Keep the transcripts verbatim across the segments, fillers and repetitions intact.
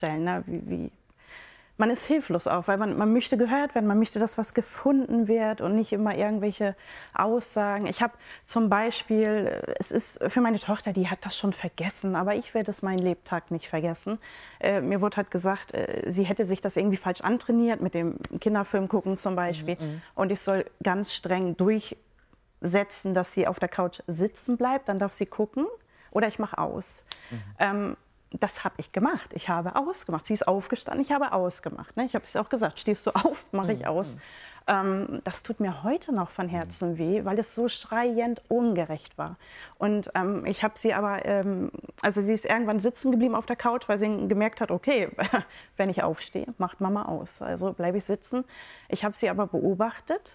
Ne? Wie, wie man ist hilflos auch, weil man, man möchte gehört werden, man möchte, dass was gefunden wird und nicht immer irgendwelche Aussagen. Ich habe zum Beispiel, es ist für meine Tochter, die hat das schon vergessen, aber ich werde es meinen Lebtag nicht vergessen. Äh, mir wurde halt gesagt, äh, sie hätte sich das irgendwie falsch antrainiert, mit dem Kinderfilm gucken zum Beispiel. Mhm. Und ich soll ganz streng durchsetzen, dass sie auf der Couch sitzen bleibt, dann darf sie gucken oder ich mache aus. Mhm. Ähm, Das habe ich gemacht. Ich habe ausgemacht. Sie ist aufgestanden, ich habe ausgemacht. Ne? Ich habe es auch gesagt, stehst du auf, mache ich aus. Mhm. Ähm, das tut mir heute noch von Herzen weh, weil es so schreiend ungerecht war. Und ähm, ich habe sie aber, ähm, also sie ist irgendwann sitzen geblieben auf der Couch, weil sie gemerkt hat, okay, wenn ich aufstehe, macht Mama aus. Also bleibe ich sitzen. Ich habe sie aber beobachtet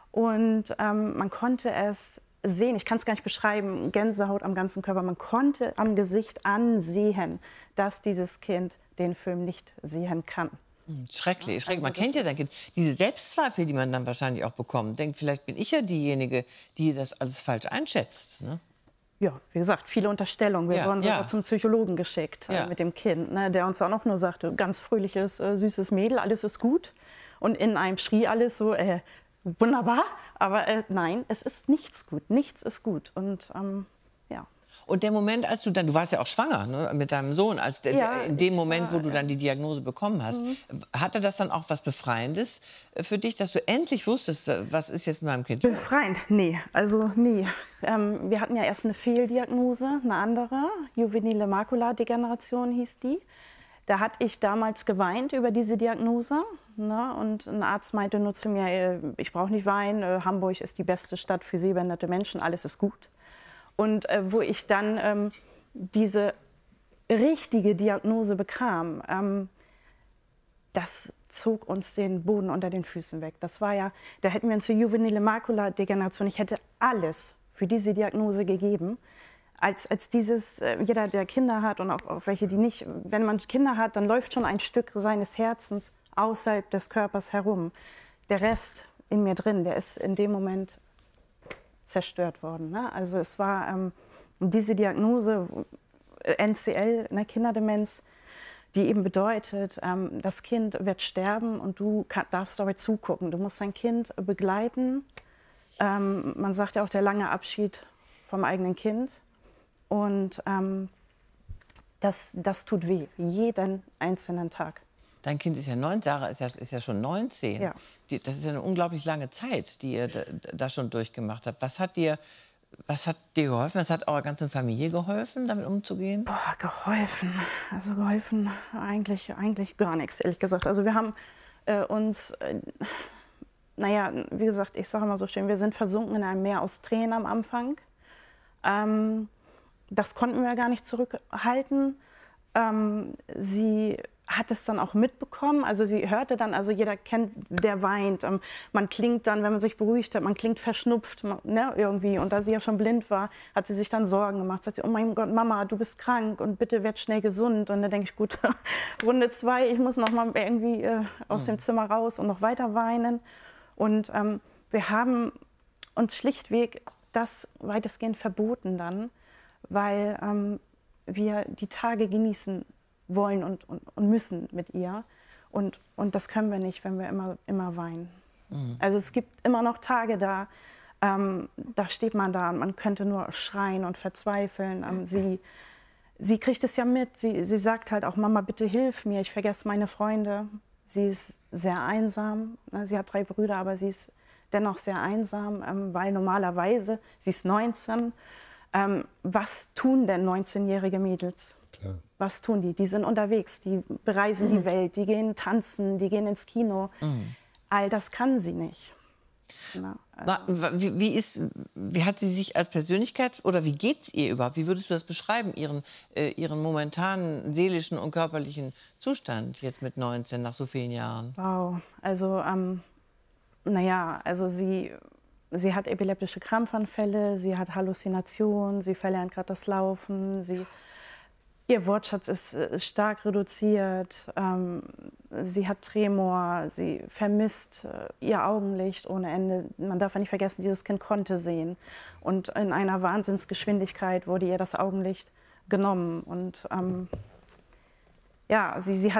und ähm, man konnte es sehen, ich kann es gar nicht beschreiben, Gänsehaut am ganzen Körper. Man konnte am Gesicht ansehen, dass dieses Kind den Film nicht sehen kann. Schrecklich, schrecklich. Man kennt ja sein Kind. Diese Selbstzweifel, die man dann wahrscheinlich auch bekommt. Denkt, vielleicht bin ich ja diejenige, die das alles falsch einschätzt. Ne? Ja, wie gesagt, viele Unterstellungen. Wir ja, wurden sogar ja. zum Psychologen geschickt ja. äh, mit dem Kind, ne, der uns auch noch nur sagte, ganz fröhliches, äh, süßes Mädel, alles ist gut. Und in einem schrie alles so, äh, wunderbar, aber äh, nein, es ist nichts gut, nichts ist gut. Und ähm, ja. Und der Moment, als du dann, du warst ja auch schwanger, ne, mit deinem Sohn, als der, Ja, in dem Moment, war, wo du dann die Diagnose bekommen hast, mhm. hatte das dann auch was Befreiendes für dich, dass du endlich wusstest, was ist jetzt mit meinem Kind? Befreiend? Nee, also nie. Ähm, wir hatten ja erst eine Fehldiagnose, eine andere, juvenile Makuladegeneration hieß die. Da hatte ich damals geweint über diese Diagnose. Ne? Und ein Arzt meinte nur zu mir, ich brauche nicht weinen, äh, Hamburg ist die beste Stadt für sehbehinderte Menschen, alles ist gut. Und äh, wo ich dann ähm, diese richtige Diagnose bekam, ähm, das zog uns den Boden unter den Füßen weg. Das war ja, da hätten wir uns für juvenile Makuladegeneration, ich hätte alles für diese Diagnose gegeben. Als, als dieses, äh, jeder, der Kinder hat und auch, auch welche, die nicht, wenn man Kinder hat, dann läuft schon ein Stück seines Herzens außerhalb des Körpers herum. Der Rest in mir drin, der ist in dem Moment zerstört worden. Ne? Also es war ähm, diese Diagnose, äh, N C L, ne, Kinderdemenz, die eben bedeutet, ähm, das Kind wird sterben und du kann, darfst dabei zugucken. Du musst dein Kind begleiten. Ähm, man sagt ja auch der lange Abschied vom eigenen Kind. Und ähm, das, das tut weh, jeden einzelnen Tag. Dein Kind ist ja neun, Sarah ist ja, ist ja schon neunzehn. Ja. Die, das ist ja eine unglaublich lange Zeit, die ihr da, da schon durchgemacht habt. Was hat dir, was hat dir geholfen? Was hat eurer ganzen Familie geholfen, damit umzugehen? Boah, geholfen. Also geholfen eigentlich, eigentlich gar nichts, ehrlich gesagt. Also wir haben äh, uns, äh, naja, wie gesagt, ich sage mal so schön, wir sind versunken in einem Meer aus Tränen am Anfang. Ähm, Das konnten wir gar nicht zurückhalten. Ähm, sie hat es dann auch mitbekommen. Also sie hörte dann, also jeder kennt, der weint. Ähm, man klingt dann, wenn man sich beruhigt hat, man klingt verschnupft, man, ne, irgendwie. Und da sie ja schon blind war, hat sie sich dann Sorgen gemacht. Sagt sie, oh mein Gott, Mama, du bist krank und bitte werd schnell gesund. Und dann denke ich, gut, Runde zwei, ich muss noch mal irgendwie äh, aus mhm. dem Zimmer raus und noch weiter weinen. Und ähm, wir haben uns schlichtweg das weitestgehend verboten dann, weil ähm, wir die Tage genießen wollen und, und, und müssen mit ihr. Und, und das können wir nicht, wenn wir immer, immer weinen. Mhm. Also es gibt immer noch Tage, da, ähm, da steht man da und man könnte nur schreien und verzweifeln. Ähm, sie, sie kriegt es ja mit. Sie, sie sagt halt auch, Mama, bitte hilf mir, ich vergesse meine Freunde. Sie ist sehr einsam. Sie hat drei Brüder, aber sie ist dennoch sehr einsam, ähm, weil normalerweise, sie ist neunzehn, Ähm, was tun denn neunzehnjährige Mädels? Klar. Was tun die? Die sind unterwegs, die bereisen mhm. die Welt, die gehen tanzen, die gehen ins Kino. Mhm. All das kann sie nicht. Na, also. wie, wie, ist, wie hat sie sich als Persönlichkeit oder wie geht es ihr überhaupt? Wie würdest du das beschreiben, ihren, äh, ihren momentanen seelischen und körperlichen Zustand jetzt mit neunzehn, nach so vielen Jahren? Wow, also, ähm, naja, also sie... Sie hat epileptische Krampfanfälle, sie hat Halluzinationen, sie verlernt gerade das Laufen, sie, ihr Wortschatz ist stark reduziert, ähm, sie hat Tremor, sie vermisst äh, ihr Augenlicht ohne Ende. Man darf ja nicht vergessen, dieses Kind konnte sehen. Und in einer Wahnsinnsgeschwindigkeit wurde ihr das Augenlicht genommen. Und ähm, ja, sie, sie hat